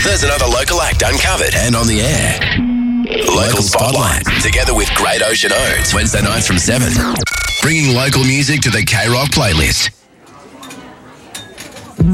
There's another local act uncovered and on the air. Local Spotlight, together with Great Ocean Oats, Wednesday nights from 7. Bringing local music to the K-Rock playlist.